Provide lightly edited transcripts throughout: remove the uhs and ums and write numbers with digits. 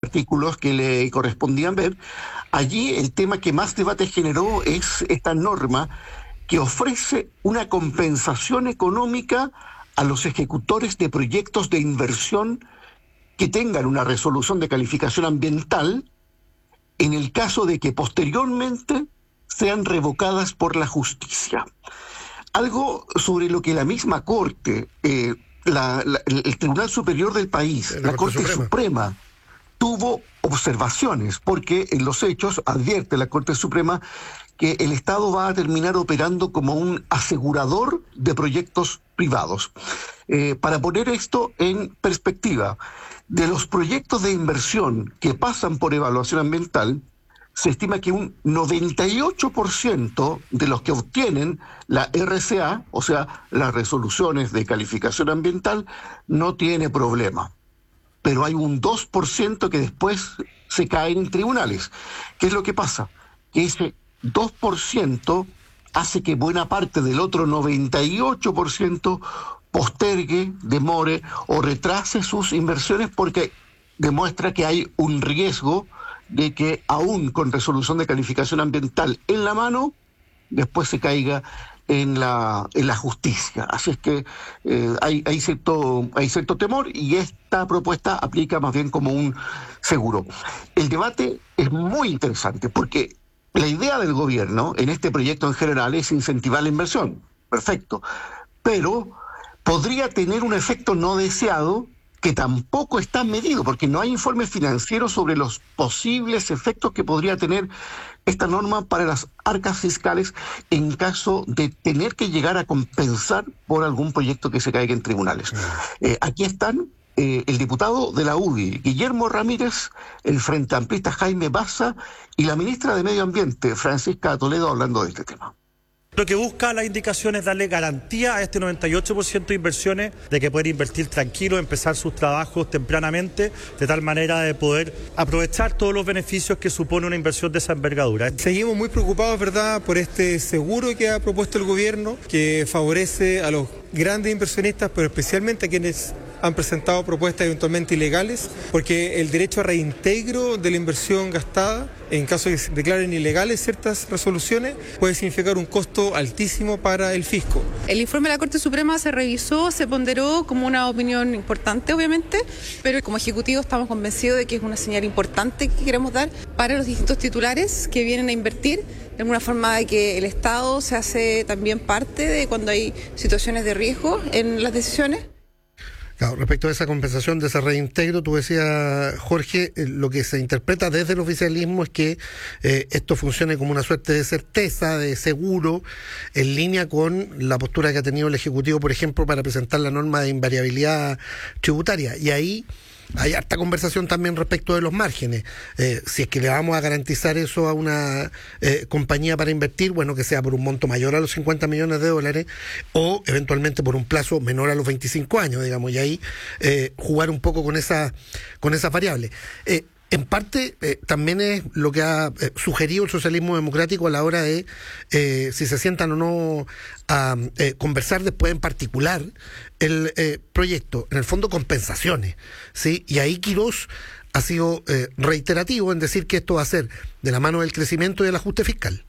artículos que le correspondían ver. Allí el tema que más debate generó es esta norma que ofrece una compensación económica a los ejecutores de proyectos de inversión que tengan una resolución de calificación ambiental en el caso de que posteriormente sean revocadas por la justicia. Algo sobre lo que la misma Corte, el Tribunal Superior del país, la Corte Suprema, tuvo observaciones, porque en los hechos advierte la Corte Suprema que el Estado va a terminar operando como un asegurador de proyectos privados. Para poner esto en perspectiva, de los proyectos de inversión que pasan por evaluación ambiental, se estima que un 98% de los que obtienen la RCA, o sea, las resoluciones de calificación ambiental, no tiene problema. Pero hay un 2% que después se cae en tribunales. ¿Qué es lo que pasa? Que ese 2% hace que buena parte del otro 98% postergue, demore o retrase sus inversiones porque demuestra que hay un riesgo de que aún con resolución de calificación ambiental en la mano, después se caiga en la justicia. Así es que hay cierto temor y esta propuesta aplica más bien como un seguro. El debate es muy interesante porque la idea del gobierno en este proyecto en general es incentivar la inversión. Perfecto. Pero podría tener un efecto no deseado que tampoco está medido, porque no hay informes financieros sobre los posibles efectos que podría tener esta norma para las arcas fiscales en caso de tener que llegar a compensar por algún proyecto que se caiga en tribunales. Aquí están el diputado de la UDI, Guillermo Ramírez, el frente amplista Jaime Baza y la ministra de Medio Ambiente, Francisca Toledo, hablando de este tema. Lo que busca la indicación es darle garantía a este 98% de inversiones de que poder invertir tranquilo, empezar sus trabajos tempranamente, de tal manera de poder aprovechar todos los beneficios que supone una inversión de esa envergadura. Seguimos muy preocupados, ¿verdad?, por este seguro que ha propuesto el gobierno, que favorece a los grandes inversionistas, pero especialmente a quienes han presentado propuestas eventualmente ilegales, porque el derecho a reintegro de la inversión gastada, en caso de que se declaren ilegales ciertas resoluciones, puede significar un costo altísimo para el fisco. El informe de la Corte Suprema se revisó, se ponderó como una opinión importante, obviamente, pero como Ejecutivo estamos convencidos de que es una señal importante que queremos dar para los distintos titulares que vienen a invertir, de alguna forma de que el Estado se hace también parte de cuando hay situaciones de riesgo en las decisiones. Claro, respecto a esa compensación, de ese reintegro, tú decías, Jorge, lo que se interpreta desde el oficialismo es que esto funcione como una suerte de certeza, de seguro, en línea con la postura que ha tenido el Ejecutivo, por ejemplo, para presentar la norma de invariabilidad tributaria. Y ahí hay harta conversación también respecto de los márgenes. Si es que le vamos a garantizar eso a una compañía para invertir, bueno, que sea por un monto mayor a los 50 millones de dólares o eventualmente por un plazo menor a los 25 años, digamos, y ahí jugar un poco con esa variable. En parte, también es lo que ha sugerido el socialismo democrático a la hora de si se sientan o no a conversar después en particular el proyecto, en el fondo compensaciones, ¿sí? Y ahí Quirós ha sido reiterativo en decir que esto va a ser de la mano del crecimiento y del ajuste fiscal.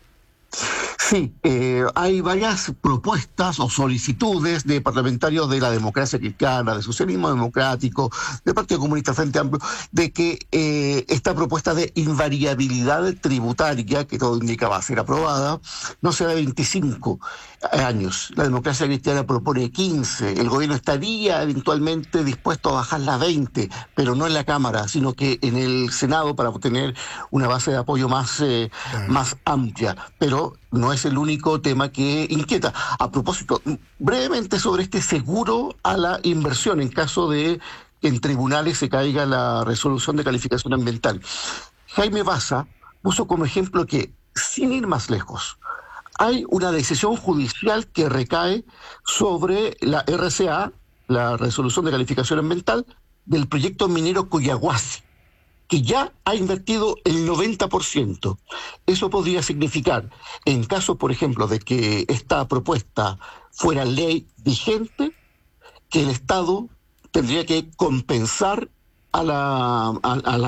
Sí, hay varias propuestas o solicitudes de parlamentarios de la democracia cristiana, del socialismo democrático, del Partido Comunista Frente Amplio, de que esta propuesta de invariabilidad tributaria, que todo indica va a ser aprobada, no sea de 25 años. La democracia cristiana propone 15. El gobierno estaría eventualmente dispuesto a bajarla a 20, pero no en la Cámara, sino que en el Senado para obtener una base de apoyo más amplia. Pero no es el único tema que inquieta. A propósito, brevemente sobre este seguro a la inversión en caso de que en tribunales se caiga la resolución de calificación ambiental. Jaime Baza puso como ejemplo que, sin ir más lejos, hay una decisión judicial que recae sobre la RCA, la resolución de calificación ambiental, del proyecto minero Collahuasi, que ya ha invertido el 90%. Eso podría significar, en caso, por ejemplo, de que esta propuesta fuera ley vigente, que el Estado tendría que compensar a la